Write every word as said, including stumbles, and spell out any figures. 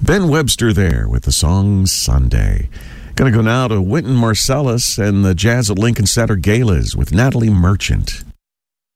Ben Webster there with the song Sunday. Going to go now to Wynton Marsalis and the Jazz at Lincoln Center Galas with Natalie Merchant.